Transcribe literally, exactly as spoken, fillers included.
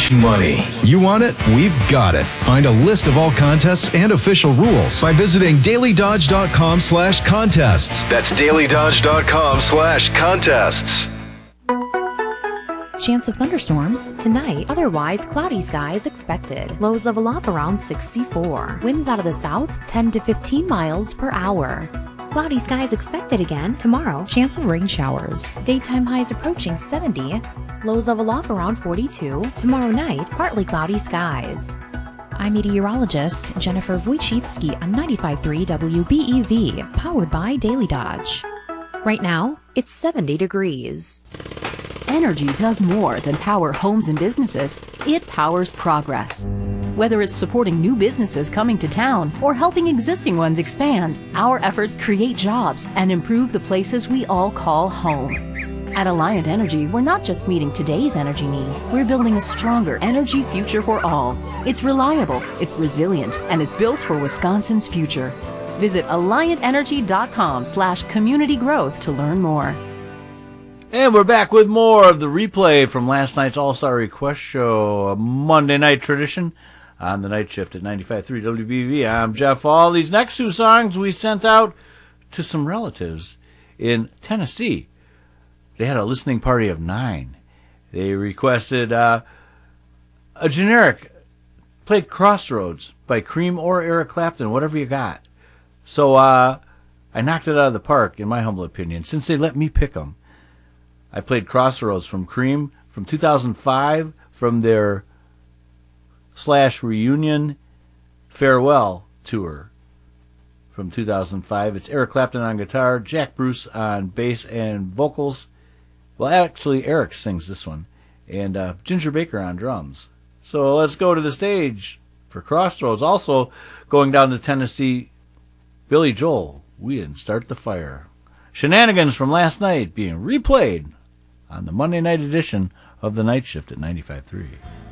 much money. You want it? We've got it. Find a list of all contests and official rules by visiting daily dodge dot com slash contests. That's daily dodge dot com slash contests. Chance of thunderstorms tonight, otherwise cloudy skies expected. Lows level off around sixty-four. Winds out of the south ten to fifteen miles per hour. Cloudy skies expected again tomorrow. Chance of rain showers. Daytime highs approaching seventy. Lows level off around forty-two. Tomorrow night, partly cloudy skies. I'm meteorologist Jennifer Wojcicki on ninety-five point three W B E V, powered by Daily Dodge. Right now, it's seventy degrees. Energy does more than power homes and businesses. It powers progress. Whether it's supporting new businesses coming to town or helping existing ones expand, our efforts create jobs and improve the places we all call home. At Alliant Energy, we're not just meeting today's energy needs, we're building a stronger energy future for all. It's reliable, it's resilient, and it's built for Wisconsin's future. Visit alliant energy dot com slash community growth to learn more. And we're back with more of the replay from last night's All-Star Request Show, a Monday night tradition on the night shift at ninety-five point three W B V. I'm Jeff All. These next two songs we sent out to some relatives in Tennessee. They had a listening party of nine. They requested uh, a generic, played Crossroads by Cream or Eric Clapton, whatever you got. So uh, I knocked it out of the park, in my humble opinion, since they let me pick them. I played Crossroads from Cream from two thousand five from their slash reunion farewell tour from two thousand five. It's Eric Clapton on guitar, Jack Bruce on bass and vocals. Well, actually, Eric sings this one, and uh, Ginger Baker on drums. So let's go to the stage for Crossroads. Also going down to Tennessee, Billy Joel, We Didn't Start the Fire. Shenanigans from last night being replayed on the Monday night edition of The Night Shift at ninety-five point three.